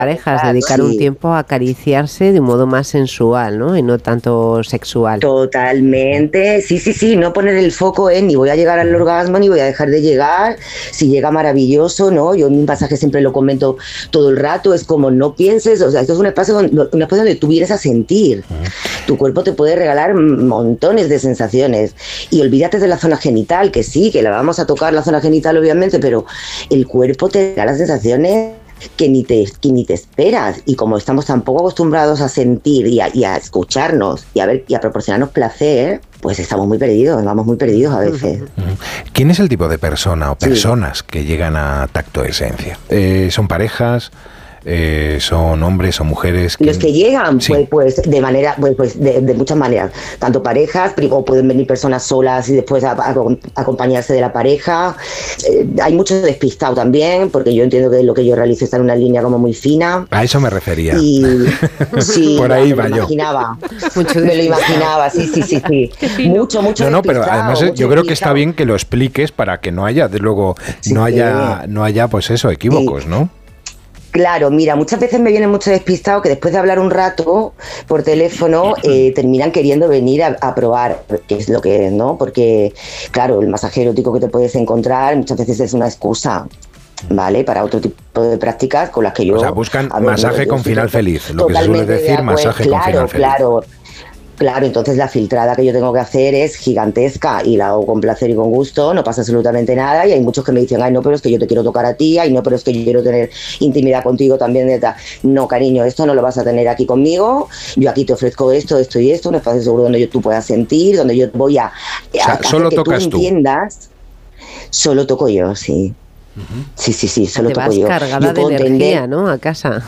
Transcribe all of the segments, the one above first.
parejas, dedicar un tiempo a acariciarse de un modo más sensual, ¿no? Y no tanto sexual. Totalmente, sí, no poner el foco en ni voy a llegar al orgasmo ni voy a dejar de llegar, si llega maravilloso, ¿no? Yo en mi pasaje siempre lo comento todo el rato, es como no pienses, o sea, esto es un espacio donde tú vienes a sentir, tu cuerpo te puede regalar montones de sensaciones y olvídate de la zona genital, que sí, que la vamos a tocar la zona genital obviamente, pero el cuerpo te da las sensaciones que ni te esperas, y como estamos tan poco acostumbrados a sentir y a escucharnos y a proporcionarnos placer, pues vamos muy perdidos a veces. ¿Quién es el tipo de persona o personas que llegan a Tacto Esencia? ¿Son parejas? ¿Son hombres o mujeres? Los que llegan, pues de manera, de muchas maneras, tanto parejas, o pueden venir personas solas y después acompañarse de la pareja. Hay mucho despistado también, porque yo entiendo que lo que yo realizo está en una línea como muy fina. A eso me refería. Y sí, por ahí va yo. Me lo imaginaba, sí. Mucho No, pero además yo creo que está bien que lo expliques para que no haya, luego, no haya pues eso, equívocos, ¿no? Claro, mira, muchas veces me viene mucho despistado que después de hablar un rato por teléfono terminan queriendo venir a probar qué es lo que es, ¿no? Porque, claro, el masaje erótico que te puedes encontrar muchas veces es una excusa, ¿vale? Para otro tipo de prácticas con las que yo... O sea, buscan masaje con final feliz, lo que se suele decir, masaje con final feliz. Claro, entonces la filtrada que yo tengo que hacer es gigantesca y la hago con placer y con gusto, no pasa absolutamente nada, y hay muchos que me dicen, ay no, pero es que yo te quiero tocar a ti, ay no, pero es que yo quiero tener intimidad contigo también. No, cariño, esto no lo vas a tener aquí conmigo, yo aquí te ofrezco esto y esto, un espacio seguro donde tú puedas sentir, donde yo voy a solo que tocas tú entiendas. Solo toco yo, sí. Sí, solo toco yo. Te vas cargada de energía, ¿no? A casa.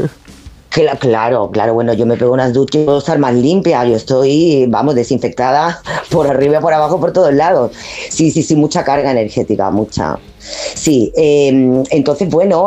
Claro, bueno, yo me pego unas duchas y puedo estar más limpia, yo estoy, desinfectada por arriba y por abajo, por todos lados. Sí, mucha carga energética, mucha. Sí, entonces, bueno,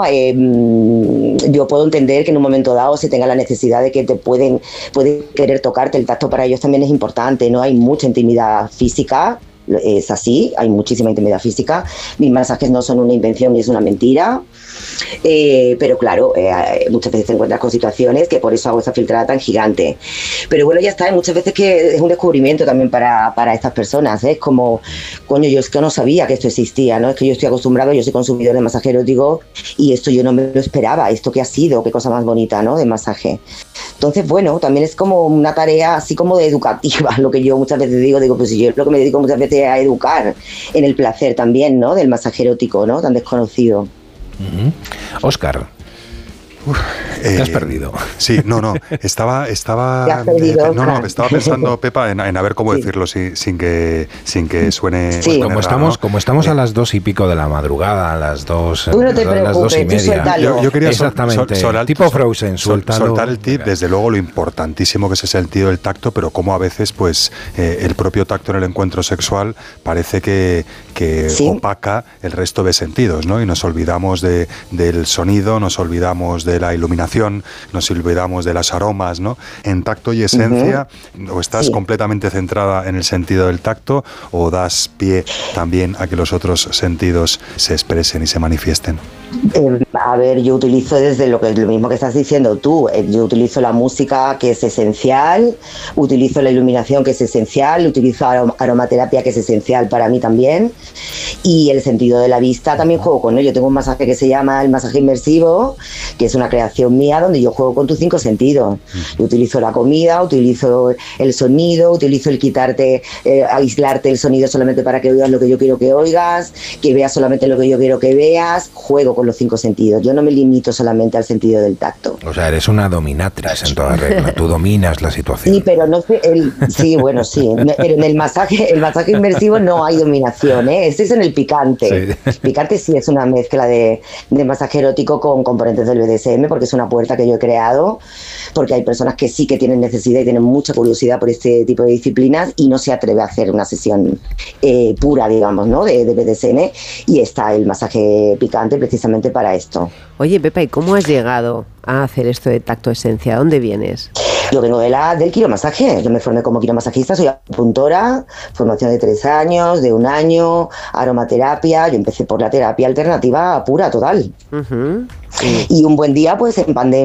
yo puedo entender que en un momento dado se tenga la necesidad de que pueden querer tocarte, el tacto para ellos también es importante, ¿no? Hay mucha intimidad física. Es así, hay muchísima intimidad física. Mis masajes no son una invención ni es una mentira, pero claro, muchas veces te encuentras con situaciones que por eso hago esa filtrada tan gigante. Pero bueno, ya está, hay muchas veces que es un descubrimiento también para estas personas, ¿eh? Es como, coño, yo es que no sabía que esto existía, ¿no? Es que yo estoy acostumbrado, yo soy consumidor de masaje erótico y esto yo no me lo esperaba, esto que ha sido, qué cosa más bonita, ¿no? De masaje. Entonces, bueno, también es como una tarea así como de educativa, lo que yo muchas veces digo, pues si yo lo que me dedico muchas veces a educar en el placer también, ¿no? Del masaje erótico, ¿no? Tan desconocido. Óscar. Te has perdido. Sí, estaba pensando, Pepa, en a ver cómo decirlo sin que suene. Sí. Como estamos a las 2:00 de la madrugada, a las 2, tú no te preocupes, las 2:30. Yo quería exactamente tipo Frozen, soltar el tip, desde luego lo importantísimo que es el sentido del tacto, pero como a veces pues el propio tacto en el encuentro sexual parece que opaca el resto de sentidos, ¿no? Y nos olvidamos del sonido, nos olvidamos de la iluminación, nos olvidamos de los aromas, ¿no? En Tacto y Esencia, o estás completamente centrada en el sentido del tacto, o das pie también a que los otros sentidos se expresen y se manifiesten. A ver, yo utilizo desde lo mismo que estás diciendo tú, yo utilizo la música, que es esencial, utilizo la iluminación, que es esencial, utilizo aromaterapia, que es esencial para mí también, y el sentido de la vista también juego con él. Yo tengo un masaje que se llama el masaje inmersivo, que es una creación mía donde yo juego con tus 5 sentidos. Yo utilizo la comida, utilizo el sonido, utilizo el quitarte, aislarte el sonido solamente para que oigas lo que yo quiero que oigas, que veas solamente lo que yo quiero que veas, juego con los 5 sentidos. Yo no me limito solamente al sentido del tacto. O sea, eres una dominatrix en toda regla. Tú dominas la situación. Sí, pero no sé, pero en el masaje inmersivo no hay dominación, ¿eh? Este es en el picante. Sí. El picante sí es una mezcla de masaje erótico con componentes del BDSM, porque es una puerta que yo he creado, porque hay personas que sí que tienen necesidad y tienen mucha curiosidad por este tipo de disciplinas y no se atreve a hacer una sesión pura, digamos, ¿no? De BDSM, y está el masaje picante precisamente para esto. Oye, Pepa, ¿y cómo has llegado a hacer esto de Tacto Esencia? ¿Dónde vienes? Yo vengo del quiromasaje, yo me formé como quiromasajista, soy acupuntora, formación de 3 años, de 1 año, aromaterapia, yo empecé por la terapia alternativa pura, total. Y un buen día, pues en pandemia,